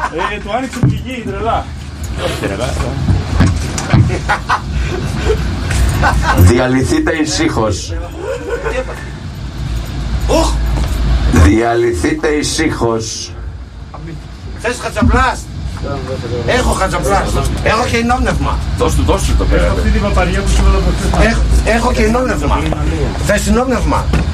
Του άνοιξε πηγή, τρελά. Διαλυθείτε ησύχως. Διαλυθείτε ησύχως. Θες χατσαπλάς? Έχω χατσαπλάς. Έχω και ενόπνευμα. Δώσ' του το πέρα. Αυτή την παπαριά που σου έδωσα. Έχω και ενόπνευμα. Θες ενόπνευμα?